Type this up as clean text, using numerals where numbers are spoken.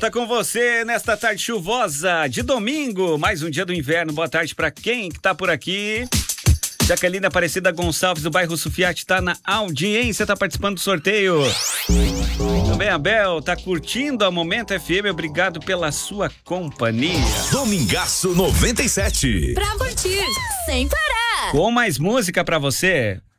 volta com você nesta tarde chuvosa de domingo, mais um dia do inverno. Boa tarde pra quem que tá por aqui. Jaqueline Aparecida Gonçalves do bairro Sufiati tá na audiência, tá participando do sorteio. Também Abel tá curtindo a Momento FM, obrigado pela sua companhia. Domingaço 97. Pra curtir, sem parar. Com mais música pra você,